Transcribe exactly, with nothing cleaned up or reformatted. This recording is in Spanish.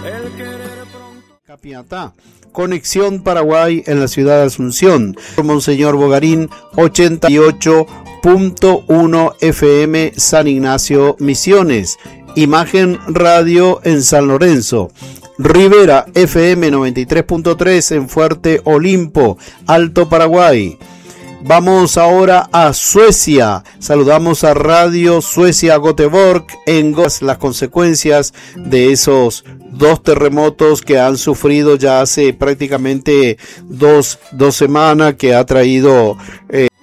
Capiatá, Conexión Paraguay en la ciudad de Asunción, Monseñor Bogarín, ochenta y ocho punto uno F M, San Ignacio, Misiones. Imagen Radio en San Lorenzo. Rivera F M noventa y tres punto tres en Fuerte Olimpo, Alto Paraguay. Vamos ahora a Suecia. Saludamos a Radio Suecia Göteborg en las consecuencias de esos dos terremotos que han sufrido ya hace prácticamente dos, dos semanas, que ha traído eh,